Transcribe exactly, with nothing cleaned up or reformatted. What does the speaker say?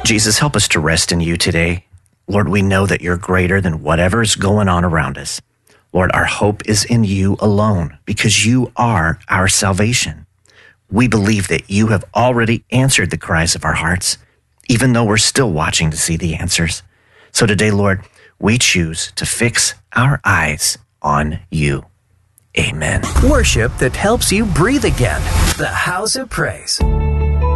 Jesus, help us to rest in you today. Lord, we know that you're greater than whatever's going on around us. Lord, our hope is in you alone because you are our salvation. We believe that you have already answered the cries of our hearts, even though we're still watching to see the answers. So today, Lord, we choose to fix our eyes on you. Amen. Worship that helps you breathe again. The House of Praise.